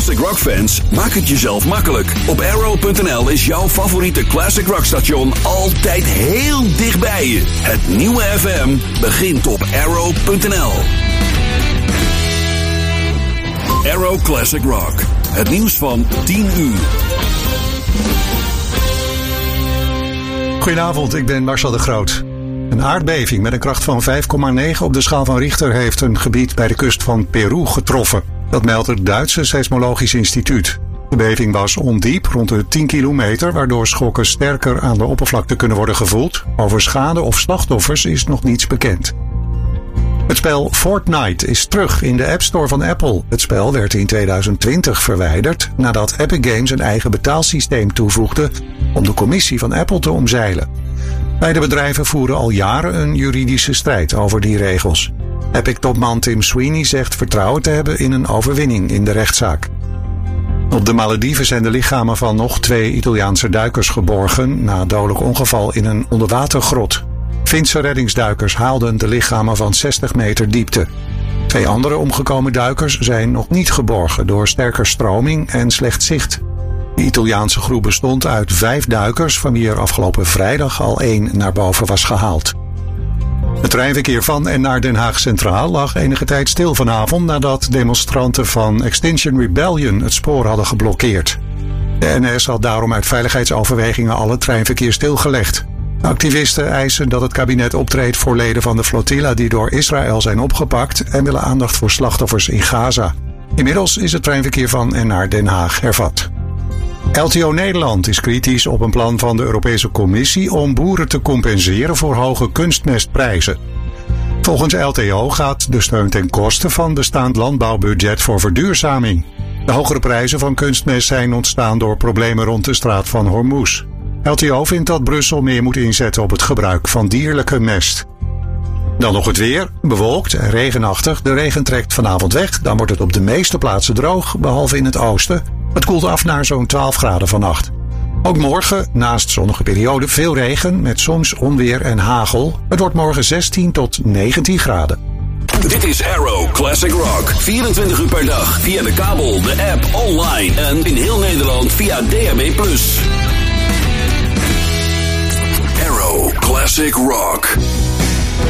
classic rock fans, maak het jezelf makkelijk. Op Arrow.nl is jouw favoriete classic rock station altijd heel dichtbij je. Het nieuwe FM begint op Arrow.nl. Arrow Classic Rock. Het nieuws van 10 uur. Goedenavond, ik ben Marcel de Groot. Een aardbeving met een kracht van 5,9 op de schaal van Richter heeft een gebied bij de kust van Peru getroffen. Dat meldt het Duitse Seismologisch Instituut. De beving was ondiep, rond de 10 kilometer, waardoor schokken sterker aan de oppervlakte kunnen worden gevoeld. Over schade of slachtoffers is nog niets bekend. Het spel Fortnite is terug in de App Store van Apple. Het spel werd in 2020 verwijderd nadat Epic Games een eigen betaalsysteem toevoegde om de commissie van Apple te omzeilen. Beide bedrijven voeren al jaren een juridische strijd over die regels. Epic-topman Tim Sweeney zegt vertrouwen te hebben in een overwinning in de rechtszaak. Op de Malediven zijn de lichamen van nog 2 Italiaanse duikers geborgen na dodelijk ongeval in een onderwatergrot. Finse reddingsduikers haalden de lichamen van 60 meter diepte. 2 andere omgekomen duikers zijn nog niet geborgen door sterke stroming en slecht zicht. De Italiaanse groep bestond uit 5 duikers, van wie er afgelopen vrijdag al 1 naar boven was gehaald. Het treinverkeer van en naar Den Haag Centraal lag enige tijd stil vanavond nadat demonstranten van Extinction Rebellion het spoor hadden geblokkeerd. De NS had daarom uit veiligheidsoverwegingen al het treinverkeer stilgelegd. De activisten eisen dat het kabinet optreedt voor leden van de flotilla die door Israël zijn opgepakt en willen aandacht voor slachtoffers in Gaza. Inmiddels is het treinverkeer van en naar Den Haag hervat. LTO Nederland is kritisch op een plan van de Europese Commissie om boeren te compenseren voor hoge kunstmestprijzen. Volgens LTO gaat de steun ten koste van bestaand landbouwbudget voor verduurzaming. De hogere prijzen van kunstmest zijn ontstaan door problemen rond de straat van Hormuz. LTO vindt dat Brussel meer moet inzetten op het gebruik van dierlijke mest. Dan nog het weer, bewolkt en regenachtig. De regen trekt vanavond weg, dan wordt het op de meeste plaatsen droog, behalve in het oosten. Het koelt af naar zo'n 12 graden vannacht. Ook morgen, naast zonnige periode, veel regen met soms onweer en hagel. Het wordt morgen 16 tot 19 graden. Dit is Arrow Classic Rock. 24 uur per dag via de kabel, de app, online en in heel Nederland via DAB+. Arrow Classic Rock.